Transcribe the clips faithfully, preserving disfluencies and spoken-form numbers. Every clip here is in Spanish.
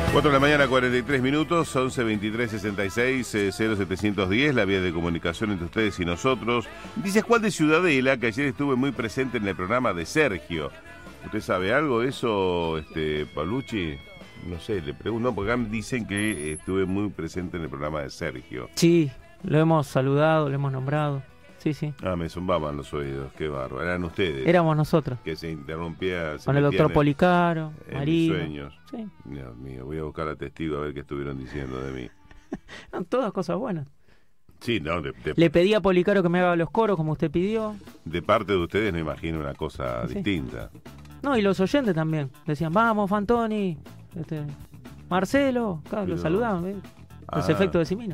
cuatro de la mañana, cuarenta y tres minutos, once veintitrés sesenta y seis cero setecientos diez, la vía de comunicación entre ustedes y nosotros. Dice Juan de Ciudadela que ayer estuve muy presente en el programa de Sergio. ¿Usted sabe algo de eso, este, Paulucci? No sé, le pregunto, porque acá dicen que estuve muy presente en el programa de Sergio. Sí, lo hemos saludado, lo hemos nombrado. Sí, sí. Ah, me zumbaban los oídos, qué bárbaro. Eran ustedes. Éramos nosotros. Que se interrumpía. Se Con el doctor Policaro, en Marino. mis sueños. Sí. Dios mío, voy a buscar a testigo a ver qué estuvieron diciendo de mí. No, todas cosas buenas. Sí, no, de, de, Le pedí a Policaro que me haga los coros como usted pidió. De parte de ustedes no imagino una cosa Sí. distinta. No, y los oyentes también. Decían, vamos, Fantoni. Este, Marcelo. Claro, Pero- lo saludaban. ¿eh? Los Ah. efectos de Simino.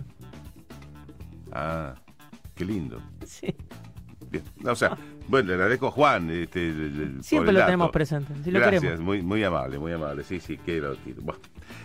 Ah, qué lindo. Sí. Bien. O sea, bueno, le agradezco a Juan. Este, el- el- Siempre por el lo dato. tenemos presente. Si lo Gracias, queremos. muy, muy amable, muy amable. Sí, sí, qué erótico. Bueno,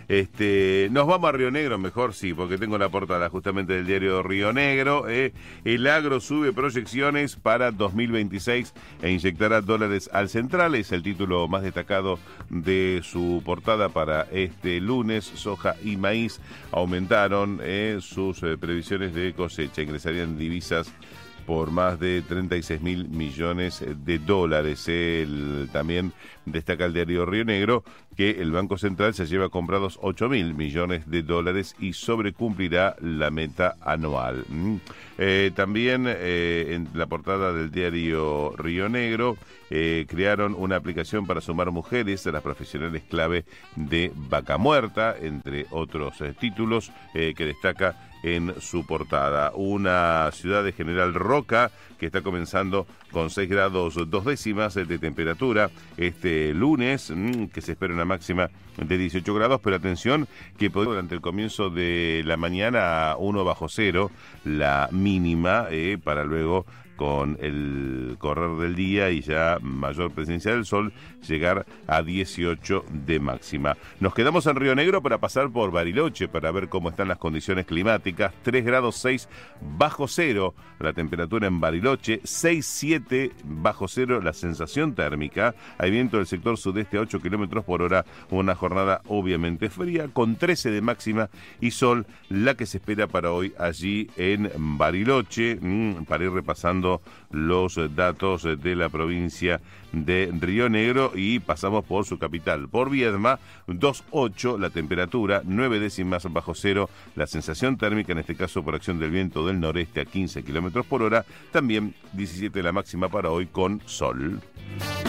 este, nos vamos a Río Negro, mejor sí, porque tengo la portada justamente del diario Río Negro. eh. El agro sube proyecciones para dos mil veintiséis e inyectará dólares al central. Es el título más destacado de su portada para este lunes. Soja y maíz aumentaron eh, sus eh, previsiones de cosecha. Ingresarían divisas por más de treinta y seis mil millones de dólares. El, también destaca el diario Río Negro que el Banco Central se lleva comprados ocho mil millones de dólares y sobrecumplirá la meta anual. Mm. Eh, también eh, en la portada del diario Río Negro eh, crearon una aplicación para sumar mujeres a las profesionales clave de Vaca Muerta, entre otros eh, títulos eh, que destaca en su portada. Una ciudad de General Roca que está comenzando con seis grados dos décimas de temperatura este lunes, mmm, que se espera una máxima de dieciocho grados, pero atención que podría durante el comienzo de la mañana a uno bajo cero la mínima eh, para luego con el correr del día y ya mayor presencia del sol, llegar a dieciocho de máxima. Nos quedamos en Río Negro para pasar por Bariloche para ver cómo están las condiciones climáticas. tres grados seis bajo cero la temperatura en Bariloche, seis siete bajo cero la sensación térmica. Hay viento del sector sudeste a ocho kilómetros por hora, una jornada obviamente fría, con trece de máxima y sol, la que se espera para hoy allí en Bariloche, mmm, para ir repasando los datos de la provincia de Río Negro y pasamos por su capital, por Viedma, dos ocho la temperatura, nueve décimas bajo cero la sensación térmica, en este caso por acción del viento del noreste a quince kilómetros por hora, también diecisiete la máxima para hoy con sol.